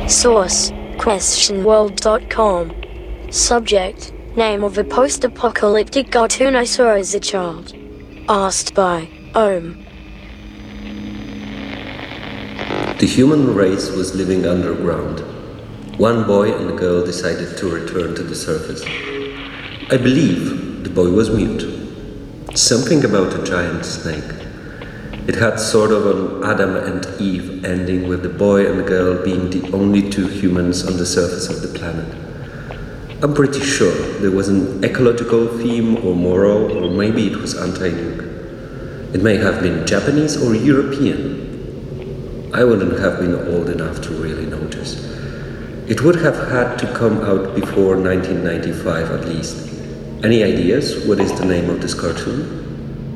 Source: questionworld.com. Subject: name of a post-apocalyptic cartoon I saw as a child. Asked by Ohm. The human race was living underground. One boy and a girl decided to return to the surface. I believe the boy was mute. Something about a giant snake. It had sort of an Adam and Eve ending, with the boy and the girl being the only two humans on the surface of the planet. I'm pretty sure there was an ecological theme or moral, or maybe it was anti-nuke. It may have been Japanese or European. I wouldn't have been old enough to really notice. It would have had to come out before 1995 at least. Any ideas what is the name of this cartoon?